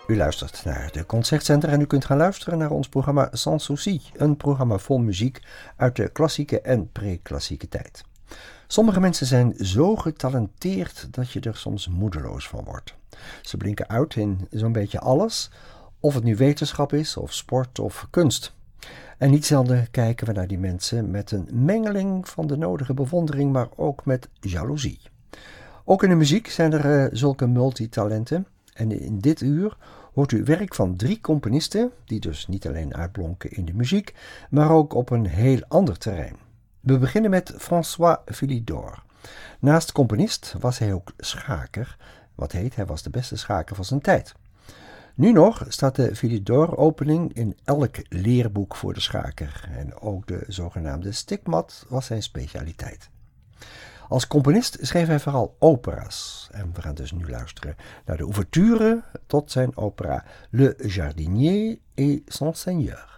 U luistert naar de Concertcenter en u kunt gaan luisteren naar ons programma Sans Souci, een programma vol muziek uit de klassieke en pre-klassieke tijd. Sommige mensen zijn zo getalenteerd dat je er soms moedeloos van wordt. Ze blinken uit in zo'n beetje alles, of het nu wetenschap is, of sport, of kunst. En niet zelden kijken we naar die mensen met een mengeling van de nodige bewondering, maar ook met jaloezie. Ook in de muziek zijn er zulke multitalenten. En in dit uur hoort u werk van 3 componisten, die dus niet alleen uitblonken in de muziek, maar ook op een heel ander terrein. We beginnen met François Philidor. Naast componist was hij ook schaker, hij was de beste schaker van zijn tijd. Nu nog staat de Philidor-opening in elk leerboek voor de schaker en ook de zogenaamde stigmat was zijn specialiteit. Als componist schreef hij vooral opera's. En we gaan dus nu luisteren naar de ouverture tot zijn opera Le Jardinier et son Seigneur.